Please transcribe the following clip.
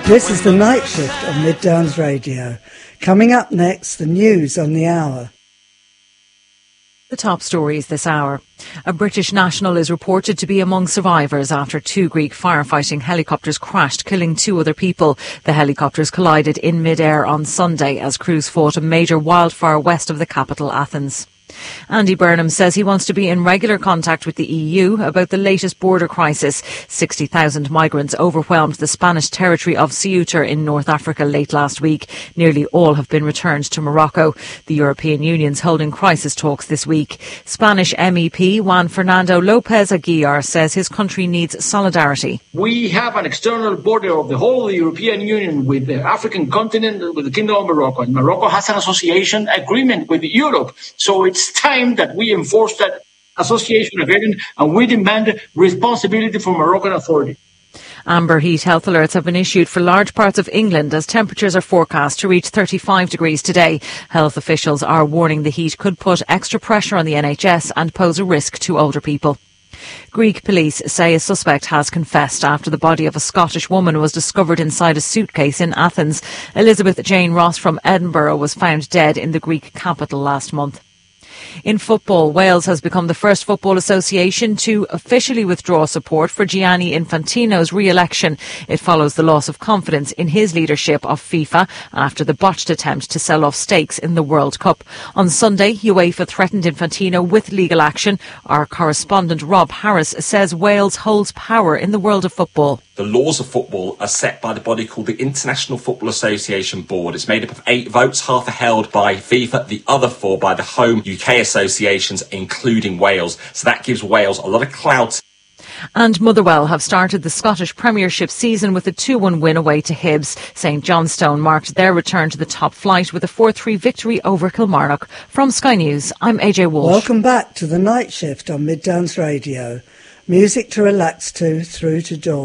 This is the Night Shift on Mid Downs Radio. Coming up next, the news on the hour. The top stories this hour. A British national is reported to be among survivors after 2 Greek firefighting helicopters crashed, killing 2 other people. The helicopters collided in mid-air on Sunday as crews fought a major wildfire west of the capital, Athens. Andy Burnham says he wants to be in regular contact with the EU about the latest border crisis. 60,000 migrants overwhelmed the Spanish territory of Ceuta in North Africa late last week. Nearly all have been returned to Morocco. The European Union's holding crisis talks this week. Spanish MEP Juan Fernando López Aguilar says his country needs solidarity. We have an external border of the whole European Union with the African continent, with the Kingdom of Morocco. And Morocco has an association agreement with Europe. So it's time that we enforce that association agreement and we demand responsibility from Moroccan authorities. Amber heat health alerts have been issued for large parts of England as temperatures are forecast to reach 35 degrees today. Health officials are warning the heat could put extra pressure on the NHS and pose a risk to older people. Greek police say a suspect has confessed after the body of a Scottish woman was discovered inside a suitcase in Athens. Elizabeth Jane Ross from Edinburgh was found dead in the Greek capital last month. In football, Wales has become the first football association to officially withdraw support for Gianni Infantino's re-election. It follows the loss of confidence in his leadership of FIFA after the botched attempt to sell off stakes in the World Cup. On Sunday, UEFA threatened Infantino with legal action. Our correspondent Rob Harris says Wales holds power in the world of football. The laws of football are set by the body called the International Football Association Board. It's made up of 8 votes, half are held by FIFA, the other 4 by the home UK associations, including Wales. So that gives Wales a lot of clout. And Motherwell have started the Scottish Premiership season with a 2-1 win away to Hibs. St Johnstone marked their return to the top flight with a 4-3 victory over Kilmarnock. From Sky News, I'm AJ Walsh. Welcome back to the Night Shift on Mid Downs Radio. Music to relax to through to dawn.